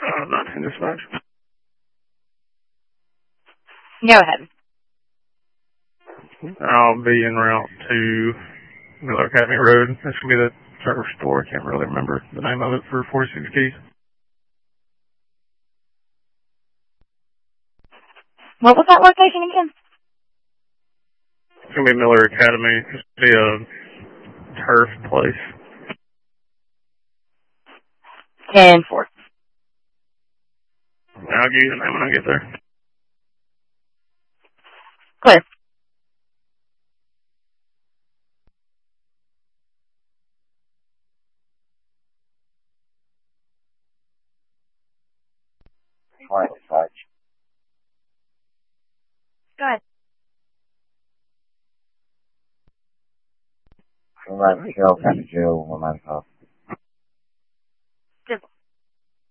Not in dispatch. Go ahead. I'll be en route to Miller Academy Road. This will be the surf store. I can't really remember the name of it for 46 Keys. What was that location again? It's going to be Miller Academy. It's going to be a turf place. 10-4. I'll give you the name when I get there. Clear. Go ahead. Right, Michelle, County Jail, 195.